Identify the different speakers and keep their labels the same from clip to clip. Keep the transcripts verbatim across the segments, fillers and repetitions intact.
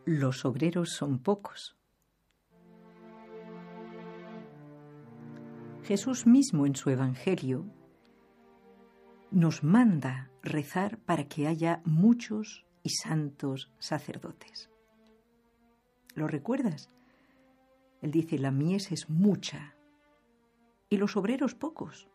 Speaker 1: los obreros son pocos. Jesús mismo en su Evangelio nos manda rezar para que haya muchos y santos sacerdotes. ¿Lo recuerdas? Él dice, la mies es mucha y los obreros pocos.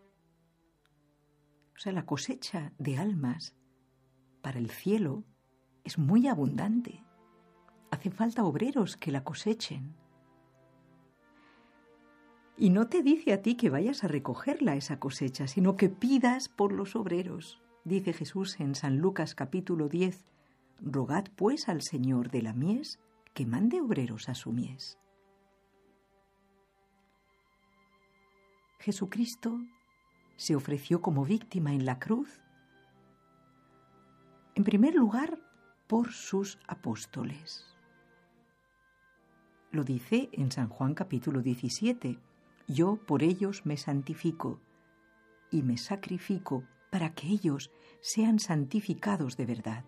Speaker 1: O sea, la cosecha de almas para el cielo es muy abundante. Hace falta obreros que la cosechen. Y no te dice a ti que vayas a recogerla esa cosecha, sino que pidas por los obreros. Dice Jesús en San Lucas capítulo diez, rogad pues al Señor de la mies que mande obreros a su mies. Jesucristo se ofreció como víctima en la cruz, en primer lugar, por sus apóstoles. Lo dice en San Juan capítulo diecisiete, yo por ellos me santifico y me sacrifico para que ellos sean santificados de verdad.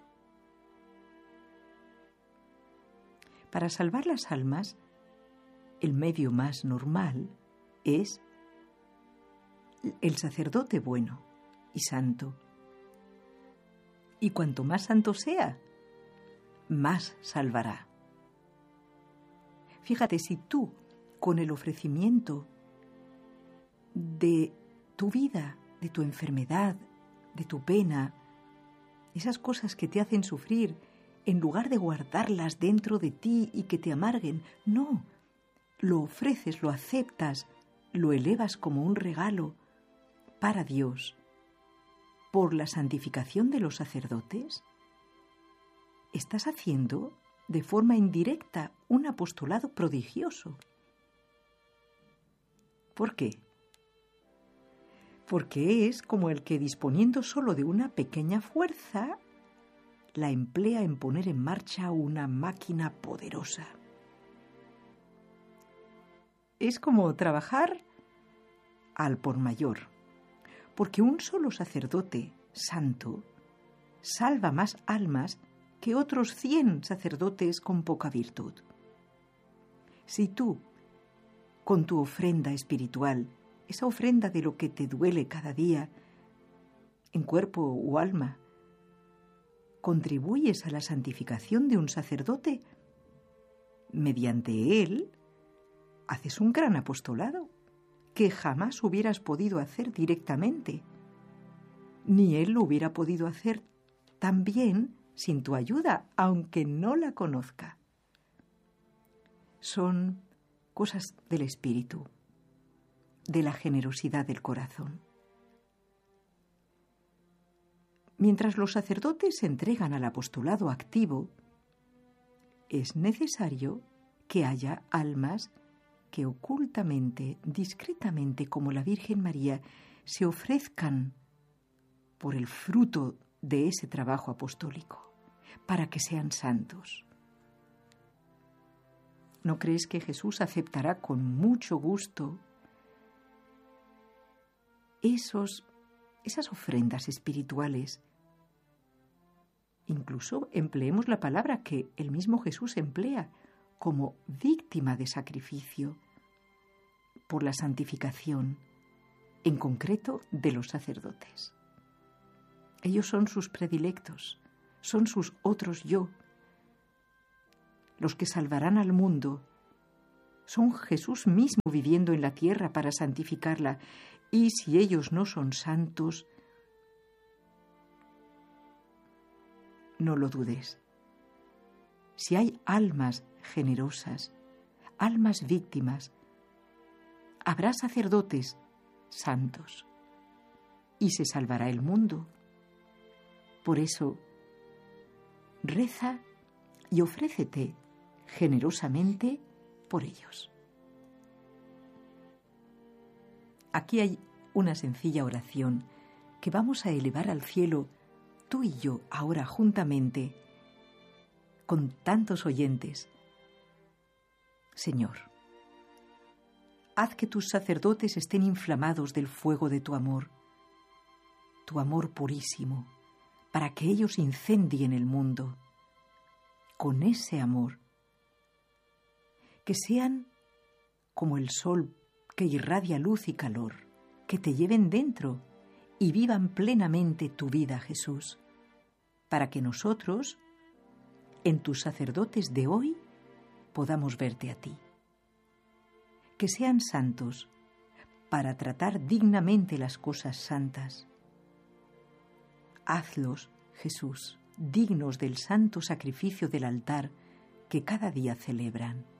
Speaker 1: Para salvar las almas, el medio más normal es el sacerdote bueno y santo. Y cuanto más santo sea, más salvará. Fíjate, si tú, con el ofrecimiento de tu vida, de tu enfermedad, de tu pena, esas cosas que te hacen sufrir, en lugar de guardarlas dentro de ti y que te amarguen, no, lo ofreces, lo aceptas, lo elevas como un regalo para Dios, por la santificación de los sacerdotes, estás haciendo de forma indirecta un apostolado prodigioso. ¿Por qué? Porque es como el que, disponiendo solo de una pequeña fuerza, la emplea en poner en marcha una máquina poderosa. Es como trabajar al por mayor, porque un solo sacerdote santo salva más almas que otros cien sacerdotes con poca virtud. Si tú, con tu ofrenda espiritual, esa ofrenda de lo que te duele cada día, en cuerpo o alma, contribuyes a la santificación de un sacerdote, mediante él haces un gran apostolado que jamás hubieras podido hacer directamente, ni él lo hubiera podido hacer tan bien sin tu ayuda, aunque no la conozca. Son cosas del espíritu, de la generosidad del corazón. Mientras los sacerdotes se entregan al apostolado activo, es necesario que haya almas que ocultamente, discretamente, como la Virgen María, se ofrezcan por el fruto de ese trabajo apostólico, para que sean santos. ¿No crees que Jesús aceptará con mucho gusto esos, esas ofrendas espirituales? Incluso empleemos la palabra que el mismo Jesús emplea, como víctima de sacrificio por la santificación, en concreto de los sacerdotes. Ellos son sus predilectos, son sus otros yo, los que salvarán al mundo. Son Jesús mismo viviendo en la tierra para santificarla, y si ellos no son santos, no lo dudes. Si hay almas generosas, almas víctimas, habrá sacerdotes santos y se salvará el mundo. Por eso, reza y ofrécete generosamente por ellos. Aquí hay una sencilla oración que vamos a elevar al cielo tú y yo ahora juntamente con tantos oyentes. Señor, haz que tus sacerdotes estén inflamados del fuego de tu amor, tu amor purísimo, para que ellos incendien el mundo. con ese amor. Que sean como el sol que irradia luz y calor, que te lleven dentro y vivan plenamente tu vida, Jesús, para que nosotros, en tus sacerdotes de hoy, podamos verte a ti. Que sean santos para tratar dignamente las cosas santas. Hazlos, Jesús, dignos del santo sacrificio del altar que cada día celebran.